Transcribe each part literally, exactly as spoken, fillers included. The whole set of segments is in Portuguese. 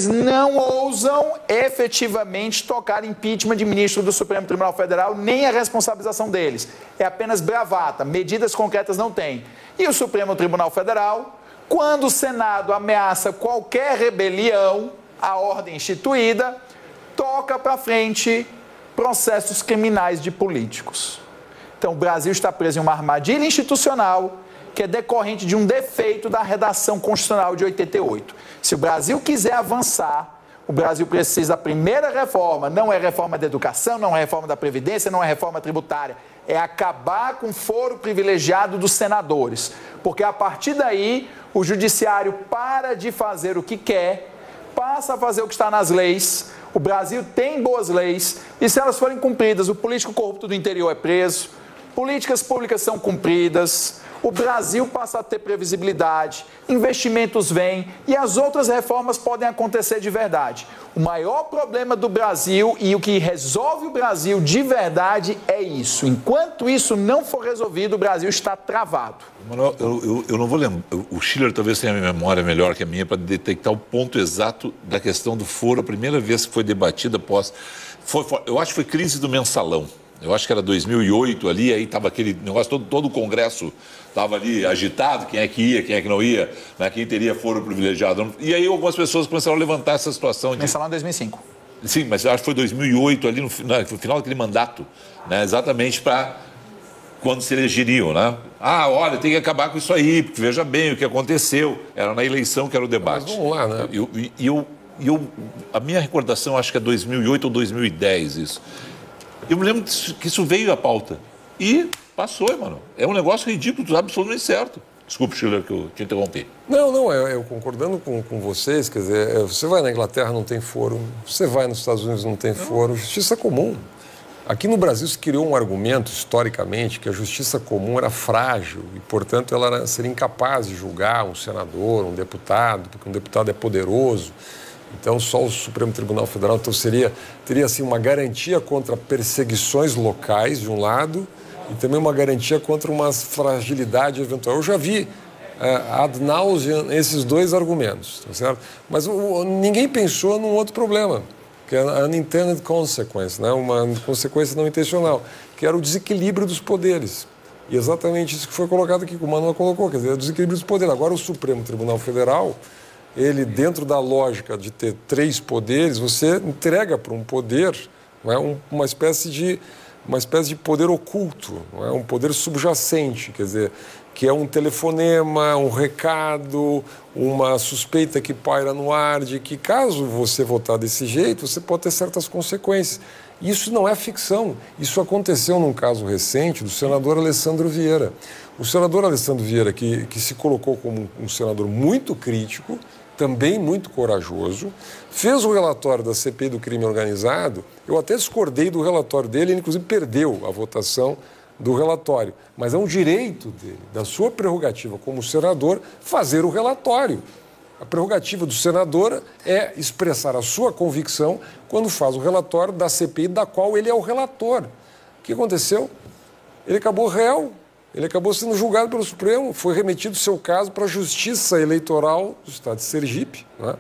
eles não ousam efetivamente tocar impeachment de ministro do Supremo Tribunal Federal, nem a responsabilização deles. É apenas bravata, medidas concretas não tem. E o Supremo Tribunal Federal, quando o Senado ameaça qualquer rebelião à ordem instituída, toca para frente processos criminais de políticos. Então, o Brasil está preso em uma armadilha institucional que é decorrente de um defeito da redação constitucional de oitenta e oito. Se o Brasil quiser avançar, o Brasil precisa da primeira reforma, não é reforma da educação, não é reforma da Previdência, não é reforma tributária, é acabar com o foro privilegiado dos senadores, porque a partir daí o judiciário para de fazer o que quer, passa a fazer o que está nas leis. O Brasil tem boas leis e, se elas forem cumpridas, o político corrupto do interior é preso, políticas públicas são cumpridas, o Brasil passa a ter previsibilidade, investimentos vêm e as outras reformas podem acontecer de verdade. O maior problema do Brasil e o que resolve o Brasil de verdade é isso. Enquanto isso não for resolvido, o Brasil está travado. Manuel, eu, eu, eu não vou lembrar. O Schiller talvez tenha a memória melhor que a minha para detectar o ponto exato da questão do foro. A primeira vez que foi debatida após... Foi, foi, eu acho que foi crise do mensalão. Eu acho que era dois mil e oito ali, aí estava aquele negócio, todo, todo o Congresso estava ali agitado, quem é que ia, quem é que não ia, né, quem teria foro privilegiado. E aí algumas pessoas começaram a levantar essa situação. De... Mensalão em dois mil e cinco. Sim, mas eu acho que foi dois mil e oito ali, no, no final daquele mandato, né, exatamente para quando se elegeriam, né? Ah, olha, tem que acabar com isso aí, porque veja bem o que aconteceu. Era na eleição que era o debate. Mas vamos lá, né? E eu, eu, eu, a minha recordação, acho que é dois mil e oito ou dois mil e dez isso. Eu me lembro que isso veio à pauta. E passou, mano. É um negócio ridículo, absolutamente certo. Desculpe, Schiller, que eu te interrompi. Não, não, eu, eu concordando com, com vocês, quer dizer, você vai na Inglaterra, não tem foro. Você vai nos Estados Unidos, não tem foro. Justiça comum. Aqui no Brasil se criou um argumento, historicamente, que a justiça comum era frágil e, portanto, ela era, seria incapaz de julgar um senador, um deputado, porque um deputado é poderoso. Então, só o Supremo Tribunal Federal então, seria, teria assim, uma garantia contra perseguições locais, de um lado, e também uma garantia contra uma fragilidade eventual. Eu já vi uh, ad nauseam esses dois argumentos, tá certo? Mas o, ninguém pensou num outro problema, que é a unintended consequence, né? Uma consequência não intencional, que era o desequilíbrio dos poderes. E exatamente isso que foi colocado aqui, que o Manuel colocou, quer dizer, o desequilíbrio dos poderes. Agora, o Supremo Tribunal Federal... ele, dentro da lógica de ter três poderes, você entrega para um poder, não é, um, uma, espécie de, uma espécie de poder oculto, não é, um poder subjacente, quer dizer, que é um telefonema, um recado, uma suspeita que paira no ar de que, caso você votar desse jeito, você pode ter certas consequências. Isso não é ficção. Isso aconteceu num caso recente do senador Alessandro Vieira. O senador Alessandro Vieira, que, que se colocou como um senador muito crítico, também muito corajoso, fez o relatório da C P I do crime organizado. Eu até discordei do relatório dele, ele inclusive perdeu a votação do relatório. Mas é um direito dele, da sua prerrogativa como senador, fazer o relatório. A prerrogativa do senador é expressar a sua convicção quando faz o relatório da C P I, da qual ele é o relator. O que aconteceu? Ele acabou réu, ele acabou sendo julgado pelo Supremo, foi remetido o seu caso para a Justiça Eleitoral do Estado de Sergipe, né?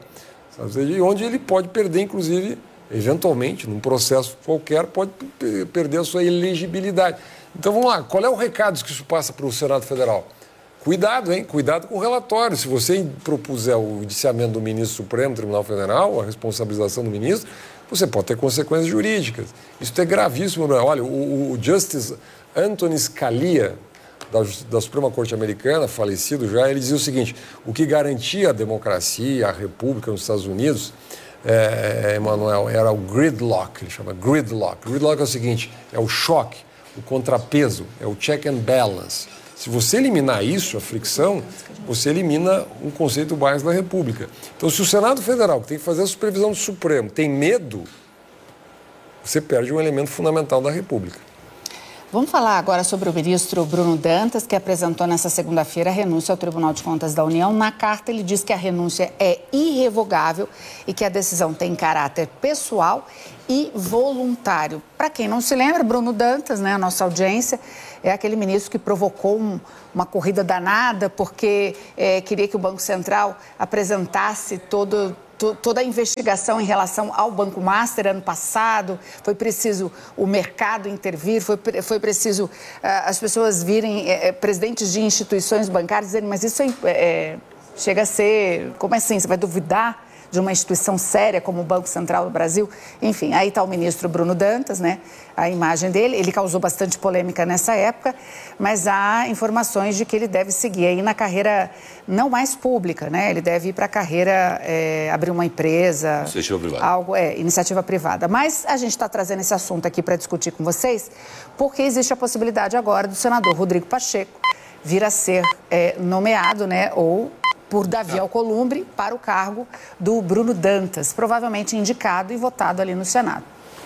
Onde ele pode perder, inclusive, eventualmente, num processo qualquer, pode perder a sua elegibilidade. Então, vamos lá, qual é o recado que isso passa para o Senado Federal? Cuidado, hein? Cuidado com o relatório. Se você propuser o indiciamento do ministro Supremo Tribunal Federal, a responsabilização do ministro, você pode ter consequências jurídicas. Isso é gravíssimo. Olha, o, o Justice Anthony Scalia, da, da Suprema Corte Americana, falecido já, ele dizia o seguinte: o que garantia a democracia, a república nos Estados Unidos, é, Emanuel, era o gridlock, ele chama gridlock. Gridlock é o seguinte, é o choque, o contrapeso, é o check and balance. Se você eliminar isso, a fricção, você elimina um conceito básico da República. Então, se o Senado Federal, que tem que fazer a supervisão do Supremo, tem medo, você perde um elemento fundamental da República. Vamos falar agora sobre o ministro Bruno Dantas, que apresentou nessa segunda-feira a renúncia ao Tribunal de Contas da União. Na carta, ele diz que a renúncia é irrevogável e que a decisão tem caráter pessoal e voluntário. Para quem não se lembra, Bruno Dantas, né, a nossa audiência, é aquele ministro que provocou um, uma corrida danada porque é, queria que o Banco Central apresentasse todo, toda a investigação em relação ao Banco Master ano passado, foi preciso o mercado intervir, foi, foi preciso uh, as pessoas virem, uh, presidentes de instituições bancárias dizerem, mas isso é, é, chega a ser, como assim, você vai duvidar de uma instituição séria como o Banco Central do Brasil? Enfim, aí está o ministro Bruno Dantas, né? A imagem dele, ele causou bastante polêmica nessa época, mas há informações de que ele deve seguir aí na carreira não mais pública, né? Ele deve ir para a carreira, é, abrir uma empresa... Iniciativa privada. Algo, é, iniciativa privada. Mas a gente está trazendo esse assunto aqui para discutir com vocês, porque existe a possibilidade agora do senador Rodrigo Pacheco vir a ser é, nomeado, né? Ou... por Davi Alcolumbre para o cargo do Bruno Dantas, provavelmente indicado e votado ali no Senado.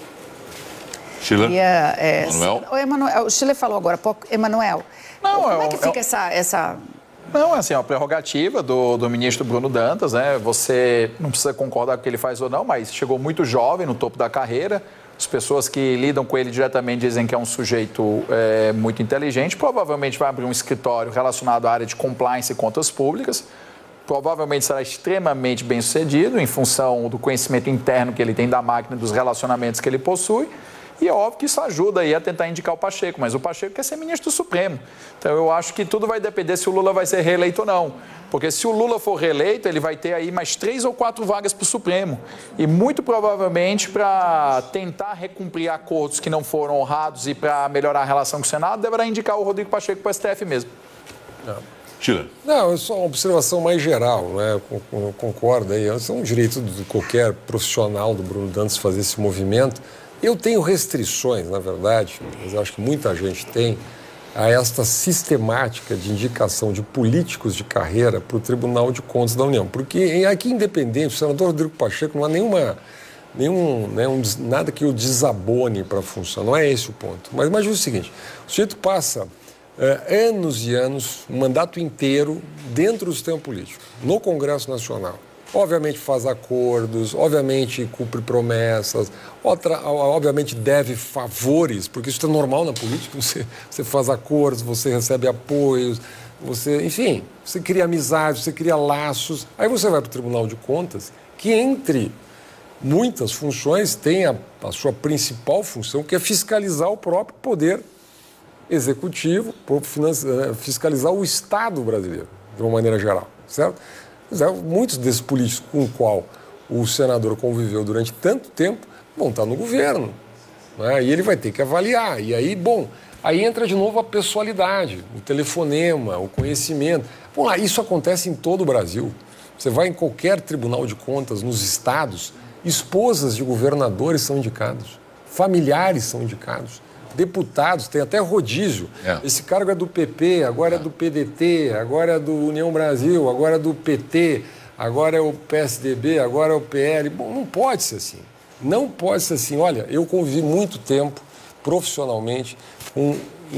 Schiller? E, é, Emanuel? O, Emanuel, o Schiller falou agora há pouco. Emanuel, Não, como é é um- que é fica um- essa... essa... Não, assim, é uma prerrogativa do, do ministro Bruno Dantas, né? Você não precisa concordar com o que ele faz ou não, mas chegou muito jovem no topo da carreira. As pessoas que lidam com ele diretamente dizem que é um sujeito é, muito inteligente. Provavelmente vai abrir um escritório relacionado à área de compliance e contas públicas. Provavelmente será extremamente bem sucedido em função do conhecimento interno que ele tem da máquina, dos relacionamentos que ele possui. E é óbvio que isso ajuda aí a tentar indicar o Pacheco, mas o Pacheco quer ser ministro do Supremo. Então eu acho que tudo vai depender se o Lula vai ser reeleito ou não. Porque se o Lula for reeleito, ele vai ter aí mais três ou quatro vagas para o Supremo. E muito provavelmente para tentar recumprir acordos que não foram honrados e para melhorar a relação com o Senado, deverá indicar o Rodrigo Pacheco para o S T F mesmo. Não. Schiller. Não, é só uma observação mais geral, né? Eu con- eu concordo aí. É um direito de qualquer profissional do Bruno Dantas fazer esse movimento. Eu tenho restrições, na verdade, mas eu acho que muita gente tem, a esta sistemática de indicação de políticos de carreira para o Tribunal de Contas da União. Porque aqui, independente, o senador Rodrigo Pacheco não há nenhuma, nenhum, né, um, nada que o desabone para a função. Não é esse o ponto. Mas imagina o seguinte, o sujeito passa... É, anos e anos, um mandato inteiro dentro do sistema político, no Congresso Nacional. Obviamente faz acordos, obviamente cumpre promessas, outra, obviamente deve favores, porque isso é normal na política, você, você faz acordos, você recebe apoios, você, enfim, você cria amizades, você cria laços. Aí você vai para o Tribunal de Contas, que entre muitas funções tem a, a sua principal função, que é fiscalizar o próprio poder executivo, fiscalizar o Estado brasileiro, de uma maneira geral, certo? Muitos desses políticos com o qual o senador conviveu durante tanto tempo vão estar no governo, né? E ele vai ter que avaliar. E aí, bom, aí entra de novo a pessoalidade, o telefonema, o conhecimento. Bom, lá, isso acontece em todo o Brasil. Você vai em qualquer tribunal de contas, nos estados, esposas de governadores são indicados, familiares são indicados. Deputados, tem até rodízio. É. Esse cargo é do P P, agora é. é do P D T, agora é do União Brasil, agora é do P T, agora é o P S D B, agora é o P L. Bom, não pode ser assim. Não pode ser assim. Olha, eu convivi muito tempo, profissionalmente, com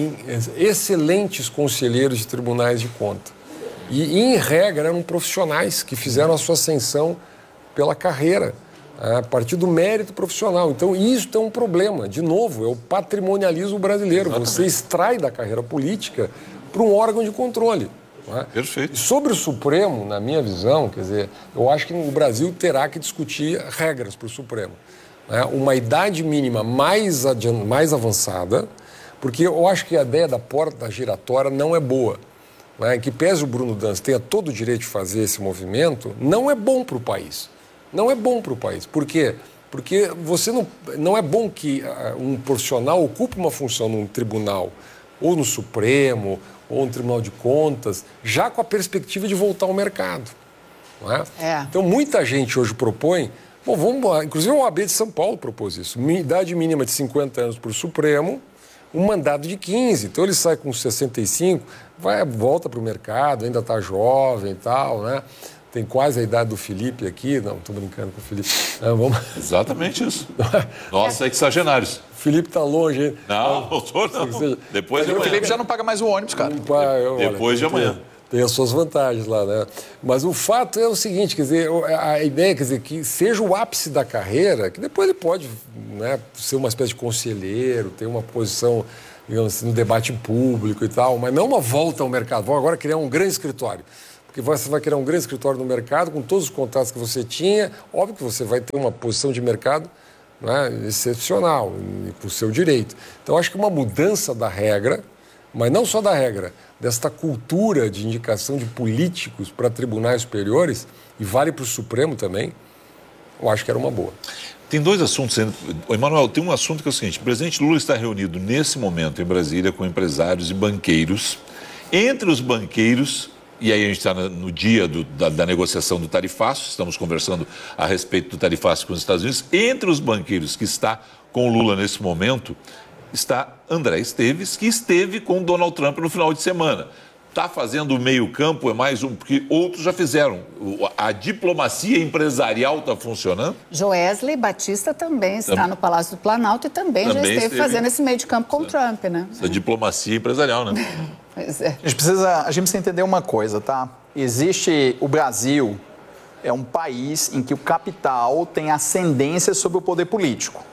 excelentes conselheiros de tribunais de conta. E, em regra, eram profissionais que fizeram a sua ascensão pela carreira, a partir do mérito profissional. Então, isso é um problema. De novo, é o patrimonialismo brasileiro. Exatamente. Você extrai da carreira política para um órgão de controle. Não é? Perfeito. E sobre o Supremo, na minha visão, quer dizer, eu acho que o Brasil terá que discutir regras para o Supremo. Né? Uma idade mínima mais, adiant... mais avançada, porque eu acho que a ideia da porta giratória não é boa. Né? Que pese o Bruno Dantas tenha todo o direito de fazer esse movimento, não é bom para o país. Não é bom para o país. Por quê? Porque você não, não é bom que uh, um profissional ocupe uma função num tribunal, ou no Supremo, ou no Tribunal de Contas, já com a perspectiva de voltar ao mercado. Não é? É. Então, muita gente hoje propõe... Bom, vamos, inclusive o O A B de São Paulo propôs isso. Idade mínima de cinquenta anos para o Supremo, um mandato de quinze. Então, ele sai com sessenta e cinco, vai, volta para o mercado, ainda está jovem e tal, né? Tem quase a idade do Felipe aqui. Não, estou brincando com o Felipe. Não, vamos... Exatamente isso. Nossa, sexagenários. O Felipe está longe, hein? Não, doutor, não. Seja... Depois de amanhã. O Felipe já não paga mais o ônibus, cara. Olha, Depois de amanhã. Tem, tem as suas vantagens lá, né? Mas o fato é o seguinte, quer dizer, a ideia, quer dizer, que seja o ápice da carreira, que depois ele pode, né, ser uma espécie de conselheiro, ter uma posição, digamos assim, no debate público e tal, mas não uma volta ao mercado. Vamos agora criar um grande escritório. porque você vai criar um grande escritório no mercado, com todos os contatos que você tinha, óbvio que você vai ter uma posição de mercado, né, excepcional, por seu direito. Então, acho que uma mudança da regra, mas não só da regra, desta cultura de indicação de políticos para tribunais superiores, e vale para o Supremo também, eu acho que era uma boa. Tem dois assuntos ainda. Emanuel, tem um assunto que é o seguinte: o presidente Lula está reunido nesse momento em Brasília com empresários e banqueiros. Entre os banqueiros, e aí a gente está no dia do, da, da negociação do tarifaço, estamos conversando a respeito do tarifaço com os Estados Unidos. Entre os banqueiros que está com o Lula nesse momento, está André Esteves, que esteve com Donald Trump no final de semana. Está fazendo o meio-campo, é mais um, porque outros já fizeram. A diplomacia empresarial está funcionando. Joesley Batista também está Também. no Palácio do Planalto e também, Também já esteve, esteve fazendo esse meio de campo com o Trump, né? Essa diplomacia empresarial, né? Pois é. A gente, precisa, a gente precisa entender uma coisa, tá? Existe o Brasil, é um país em que o capital tem ascendência sobre o poder político.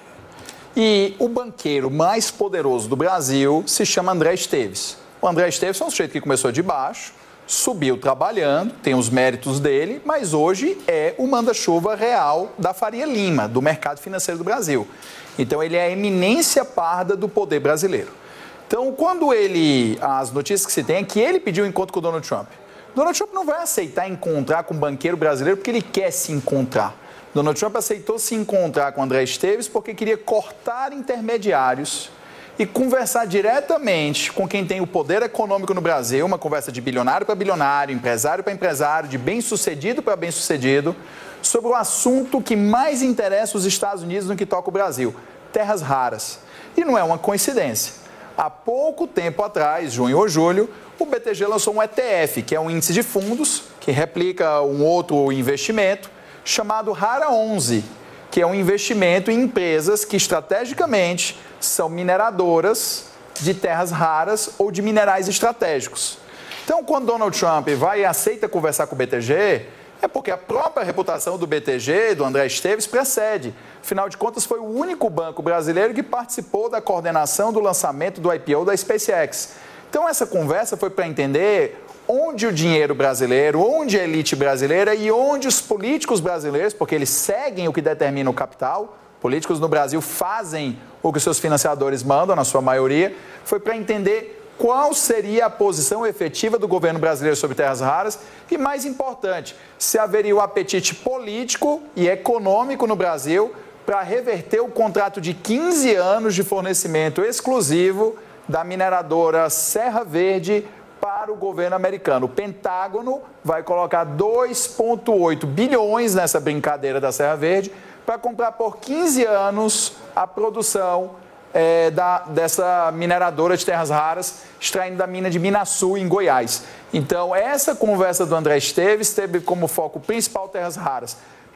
E o banqueiro mais poderoso do Brasil se chama André Esteves. O André Esteves é um sujeito que começou de baixo, subiu trabalhando, tem os méritos dele, mas hoje é o manda-chuva real da Faria Lima, do mercado financeiro do Brasil. Então, ele é a eminência parda do poder brasileiro. Então, quando ele, as notícias que se tem é que ele pediu um encontro com o Donald Trump. Donald Trump não vai aceitar encontrar com um banqueiro brasileiro porque ele quer se encontrar. Donald Trump aceitou se encontrar com o André Esteves porque queria cortar intermediários e conversar diretamente com quem tem o poder econômico no Brasil, uma conversa de bilionário para bilionário, empresário para empresário, de bem-sucedido para bem-sucedido, sobre o assunto que mais interessa os Estados Unidos no que toca o Brasil, terras raras. E não é uma coincidência. Há pouco tempo atrás, junho ou julho, o B T G lançou um E T F, que é um índice de fundos, que replica um outro investimento, chamado Rara onze, que é um investimento em empresas que estrategicamente são mineradoras de terras raras ou de minerais estratégicos. Então, quando Donald Trump vai e aceita conversar com o B T G, é porque a própria reputação do B T G, do André Esteves, precede. Afinal de contas, foi o único banco brasileiro que participou da coordenação do lançamento do I P O da SpaceX. Então, essa conversa foi para entender onde o dinheiro brasileiro, onde a elite brasileira e onde os políticos brasileiros, porque eles seguem o que determina o capital, políticos no Brasil fazem o que os seus financiadores mandam, na sua maioria, foi para entender qual seria a posição efetiva do governo brasileiro sobre terras raras e, mais importante, se haveria o apetite político e econômico no Brasil para reverter o contrato de quinze anos de fornecimento exclusivo da mineradora Serra Verde para o governo americano. O Pentágono vai colocar dois vírgula oito bilhões nessa brincadeira da Serra Verde para comprar por quinze anos a produção é, da, dessa mineradora de terras raras, extraindo da mina de Minasul, em Goiás. Então, essa conversa do André Esteves teve como foco principal terras raras.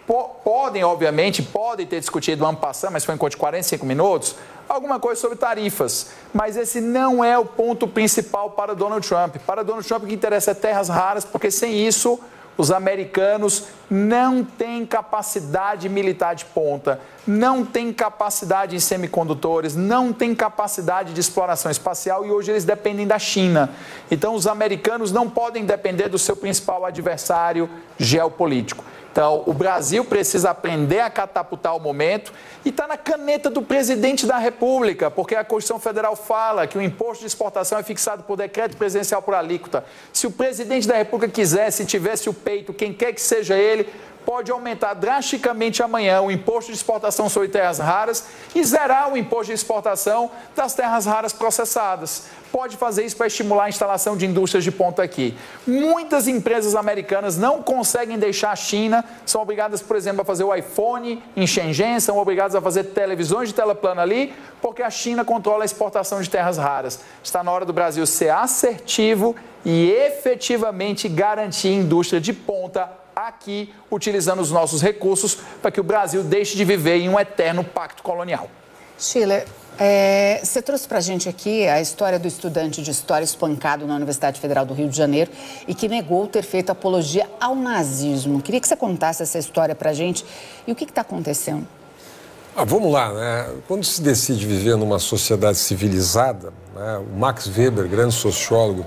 Podem, obviamente, podem ter discutido ano passado, mas foi em conta de quarenta e cinco minutos, alguma coisa sobre tarifas. Mas esse não é o ponto principal para Donald Trump. Para Donald Trump, o que interessa é terras raras, porque sem isso, os americanos não têm capacidade militar de ponta, não têm capacidade em semicondutores, não têm capacidade de exploração espacial e hoje eles dependem da China. Então, os americanos não podem depender do seu principal adversário geopolítico. Então, o Brasil precisa aprender a catapultar o momento e está na caneta do presidente da República, porque a Constituição Federal fala que o imposto de exportação é fixado por decreto presidencial por alíquota. Se o presidente da República quiser, se tivesse o peito, quem quer que seja ele, pode aumentar drasticamente amanhã o imposto de exportação sobre terras raras e zerar o imposto de exportação das terras raras processadas. Pode fazer isso para estimular a instalação de indústrias de ponta aqui. Muitas empresas americanas não conseguem deixar a China, são obrigadas, por exemplo, a fazer o iPhone em Shenzhen, são obrigadas a fazer televisões de tela plana ali, porque a China controla a exportação de terras raras. Está na hora do Brasil ser assertivo e efetivamente garantir indústria de ponta aqui, utilizando os nossos recursos para que o Brasil deixe de viver em um eterno pacto colonial. Schiller, é, você trouxe para a gente aqui a história do estudante de História espancado na Universidade Federal do Rio de Janeiro e que negou ter feito apologia ao nazismo. Queria que você contasse essa história para a gente e o que está acontecendo. Ah, vamos lá, né? Quando se decide viver numa sociedade civilizada, né, o Max Weber, grande sociólogo,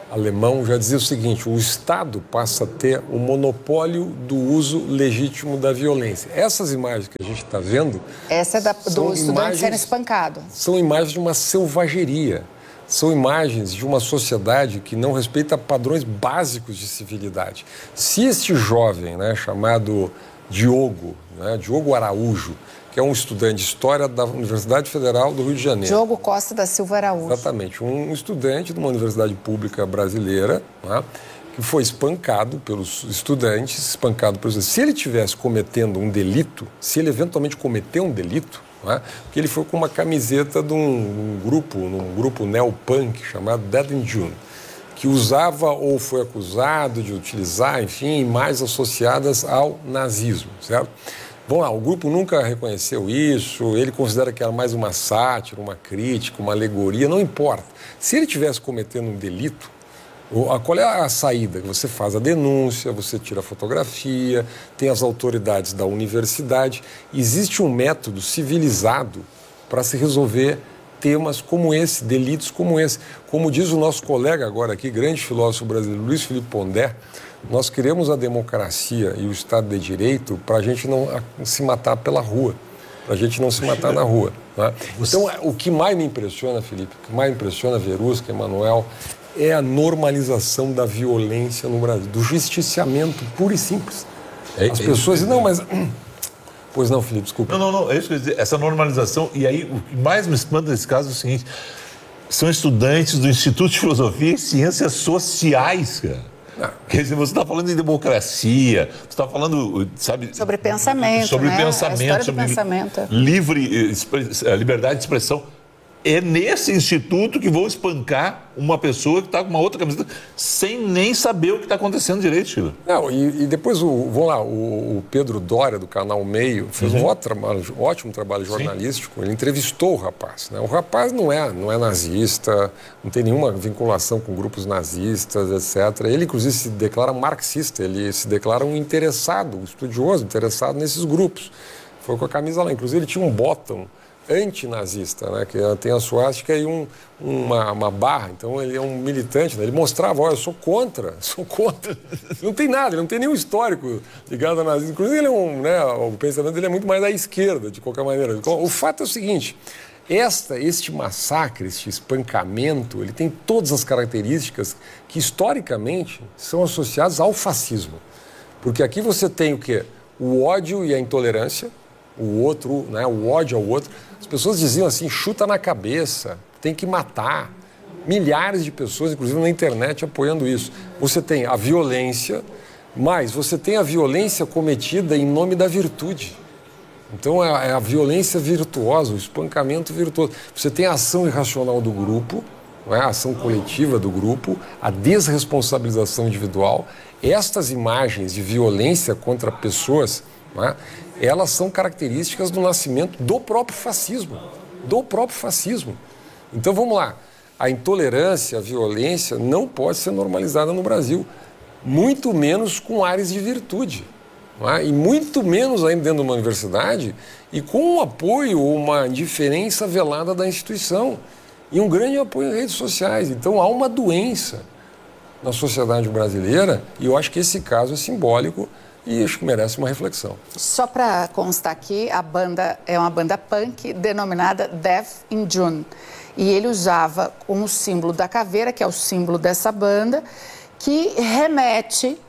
alemão, já dizia o seguinte: o Estado passa a ter o monopólio do uso legítimo da violência. Essas imagens que a gente está vendo... Essa é da, do estudante imagens, sendo espancado. São imagens de uma selvageria. São imagens de uma sociedade que não respeita padrões básicos de civilidade. Se este jovem, né, chamado Diogo, né, Diogo Araújo, que é um estudante de História da Universidade Federal do Rio de Janeiro. Diogo Costa da Silva Araújo. Exatamente, um estudante de uma universidade pública brasileira, né, que foi espancado pelos estudantes, espancado pelos... Se ele estivesse cometendo um delito, se ele eventualmente cometeu um delito, né, porque ele foi com uma camiseta de um, um grupo, um grupo neopunk chamado Dead in June, que usava ou foi acusado de utilizar, enfim, imagens associadas ao nazismo, certo? Bom, lá, o grupo nunca reconheceu isso, ele considera que era mais uma sátira, uma crítica, uma alegoria, não importa. Se ele estivesse cometendo um delito, qual é a saída? Você faz a denúncia, você tira a fotografia, tem as autoridades da universidade. Existe um método civilizado para se resolver temas como esse, delitos como esse. Como diz o nosso colega agora aqui, grande filósofo brasileiro, Luiz Felipe Pondé, nós queremos a democracia e o Estado de Direito para a gente não se matar pela rua, para a gente não se matar na rua. Né? Então, o que mais me impressiona, Felipe, o que mais impressiona Verusca, Emanuel, é a normalização da violência no Brasil, do justiciamento puro e simples. As pessoas dizem, não, mas... Pois não, Felipe, desculpa. Não, não, não, é isso que eu ia dizer, essa normalização, e aí o que mais me espanta nesse caso é o seguinte, são estudantes do Instituto de Filosofia e Ciências Sociais, cara. Não. Quer dizer, você está falando em democracia, você está falando, sabe... Sobre pensamento, sobre né? pensamento, a história sobre do pensamento. Livre, liberdade de expressão. É nesse instituto que vão espancar uma pessoa que está com uma outra camiseta sem nem saber o que está acontecendo direito, Sheila. Não, e, e depois, o, vamos lá, o, o Pedro Dória, do Canal Meio, fez uhum. um ótimo trabalho, ótimo trabalho jornalístico. Sim. Ele entrevistou o rapaz. Né? O rapaz não é, não é nazista, não tem nenhuma vinculação com grupos nazistas, etcétera. Ele, inclusive, se declara marxista, ele se declara um interessado, um estudioso, interessado nesses grupos. Foi com a camisa lá. Inclusive, ele tinha um bottom antinazista, né? Que tem a suástica e um, uma, uma barra, então ele é um militante, né? Ele mostrava, olha, eu sou contra, sou contra, não tem nada, ele não tem nenhum histórico ligado ao nazismo, inclusive ele é um, né, o pensamento dele é muito mais à esquerda, de qualquer maneira. O fato é o seguinte, esta, este massacre, este espancamento, ele tem todas as características que historicamente são associadas ao fascismo, porque aqui você tem o quê? O ódio e a intolerância, o outro, né, o ódio ao outro. As pessoas diziam assim, chuta na cabeça, tem que matar. Milhares de pessoas, inclusive na internet, apoiando isso. Você tem a violência, mas você tem a violência cometida em nome da virtude. Então é a, é a violência virtuosa, o espancamento virtuoso. Você tem a ação irracional do grupo, não é? A ação coletiva do grupo, a desresponsabilização individual. Estas imagens de violência contra pessoas, não é? Elas são características do nascimento do próprio fascismo, do próprio fascismo. Então vamos lá, a intolerância, a violência não pode ser normalizada no Brasil, muito menos com áreas de virtude, não é? E muito menos ainda dentro de uma universidade e com um apoio ou uma indiferença velada da instituição e um grande apoio em redes sociais. Então há uma doença na sociedade brasileira e eu acho que esse caso é simbólico e acho que merece uma reflexão. Só para constar aqui, a banda é uma banda punk denominada Death in June. E ele usava como símbolo da caveira, que é o símbolo dessa banda, que remete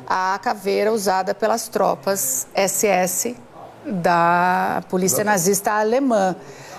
à caveira usada pelas tropas S S da polícia nazista alemã.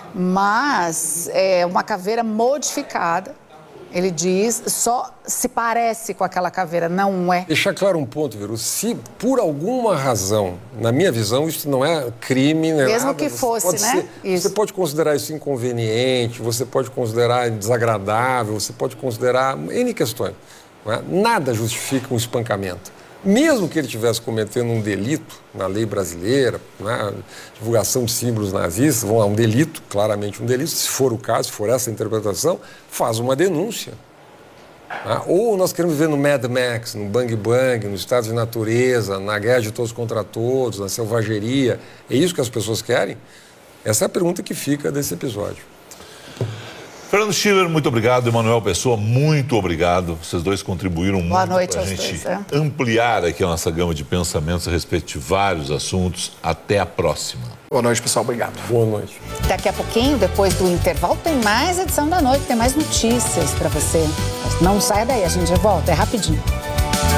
Mas é uma caveira modificada. Ele diz, só se parece com aquela caveira, não é. Deixar claro um ponto, Veru, se por alguma razão, na minha visão, isso não é crime, não é mesmo nada, que fosse, né? Ser, isso. Você pode considerar isso inconveniente, você pode considerar desagradável, você pode considerar N questões. Não é? Nada justifica um espancamento. Mesmo que ele estivesse cometendo um delito na lei brasileira, né, divulgação de símbolos nazistas, vamos lá, um delito, claramente um delito, se for o caso, se for essa interpretação, faz uma denúncia. Né? Ou nós queremos viver no Mad Max, no Bang Bang, no estado de natureza, na guerra de todos contra todos, na selvageria. É isso que as pessoas querem? Essa é a pergunta que fica desse episódio. Fernando Schiller, muito obrigado. Emanuel Pessoa, muito obrigado. Vocês dois contribuíram Boa muito noite para a aos gente dois, é. ampliar aqui a nossa gama de pensamentos a respeito de vários assuntos. Até a próxima. Boa noite, pessoal. Obrigado. Boa noite. Daqui a pouquinho, depois do intervalo, tem mais edição da noite, tem mais notícias para você. Não saia daí, a gente já volta, é rapidinho.